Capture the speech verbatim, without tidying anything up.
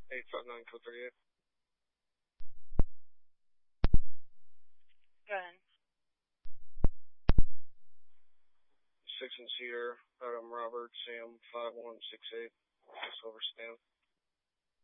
eight five nine code thirty-eight. Go ahead. Six and Cedar, Adam Robert, Sam five one six eight, Silver Stan.